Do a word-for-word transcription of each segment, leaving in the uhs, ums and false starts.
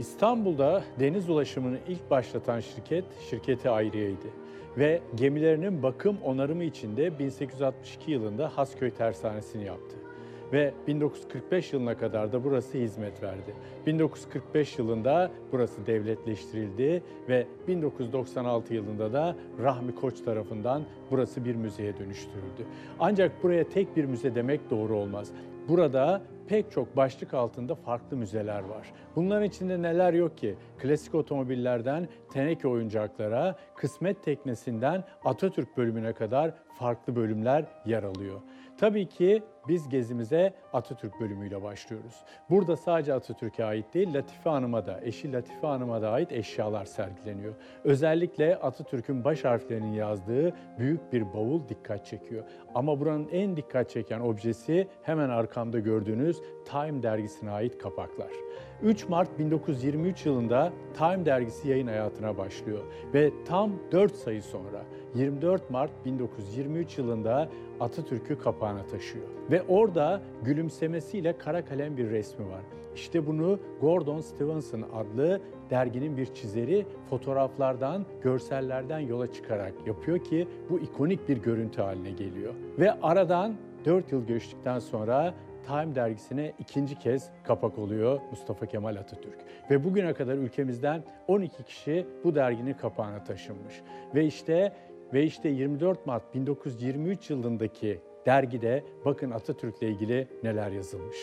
İstanbul'da deniz ulaşımını ilk başlatan şirket, şirketi Ayriye'ydi. Ve gemilerinin bakım onarımı için de bin sekiz yüz altmış iki yılında Hasköy Tersanesi'ni yaptı. Ve bin dokuz yüz kırk beş yılına kadar da burası hizmet verdi. bin dokuz yüz kırk beş yılında burası devletleştirildi ve bin dokuz yüz doksan altı yılında da Rahmi Koç tarafından burası bir müzeye dönüştürüldü. Ancak buraya tek bir müze demek doğru olmaz. Burada pek çok başlık altında farklı müzeler var. Bunların içinde neler yok ki? Klasik otomobillerden teneke oyuncaklara, kısmet teknesinden Atatürk bölümüne kadar farklı bölümler yer alıyor. Tabii ki biz gezimize Atatürk bölümüyle başlıyoruz. Burada sadece Atatürk'e ait değil, Latife Hanım'a da, eşi Latife Hanım'a da ait eşyalar sergileniyor. Özellikle Atatürk'ün baş harflerinin yazdığı büyük bir bavul dikkat çekiyor. Ama buranın en dikkat çeken objesi hemen arkamda gördüğünüz Time dergisine ait kapaklar. üç Mart bin dokuz yüz yirmi üç yılında Time dergisi yayın hayatına başlıyor ve tam dört sayı sonra yirmi dört Mart bin dokuz yüz yirmi üç yılında Atatürk'ü kapağına taşıyor. Ve orada gülümsemesiyle kara kalem bir resmi var. İşte bunu Gordon Stevenson adlı derginin bir çizeri fotoğraflardan, görsellerden yola çıkarak yapıyor ki bu ikonik bir görüntü haline geliyor. Ve aradan dört yıl geçtikten sonra Time dergisine ikinci kez kapak oluyor Mustafa Kemal Atatürk. Ve bugüne kadar ülkemizden on iki kişi bu derginin kapağına taşınmış. Ve işte ve işte yirmi dört Mart bin dokuz yüz yirmi üç yılındaki dergide bakın Atatürk'le ilgili neler yazılmış.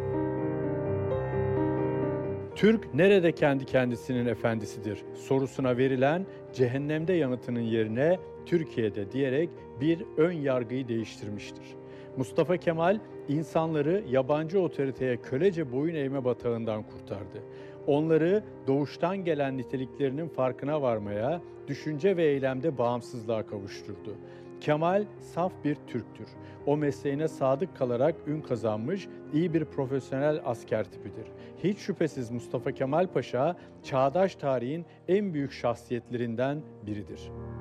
Türk nerede kendi kendisinin efendisidir sorusuna verilen cehennemde yanıtının yerine Türkiye'de diyerek bir ön yargıyı değiştirmiştir. Mustafa Kemal insanları yabancı otoriteye kölece boyun eğme batağından kurtardı. Onları doğuştan gelen niteliklerinin farkına varmaya, düşünce ve eylemde bağımsızlığa kavuşturdu. Kemal saf bir Türktür. O mesleğine sadık kalarak ün kazanmış, iyi bir profesyonel asker tipidir. Hiç şüphesiz Mustafa Kemal Paşa, çağdaş tarihin en büyük şahsiyetlerinden biridir.